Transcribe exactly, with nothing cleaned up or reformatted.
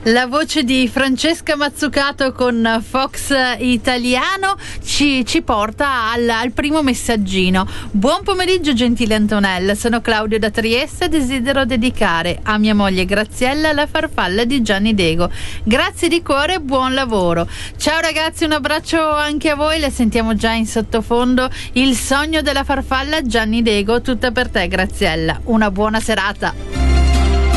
La voce di Francesca Mazzucato con Fox Italiano ci, ci porta al, al primo messaggino. Buon pomeriggio gentile Antonella, sono Claudio da Trieste e desidero dedicare a mia moglie Graziella la farfalla di Gianni Dego. Grazie di cuore e buon lavoro. Ciao ragazzi, un abbraccio anche a voi, le sentiamo già in sottofondo. Il sogno della farfalla Gianni Dego, tutta per te Graziella. Una buona serata.